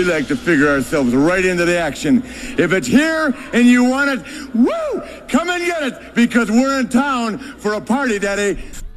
we like to figure ourselves right into the action. If it's here and you want it, woo, come and get it, because we're in town for a party, Daddy.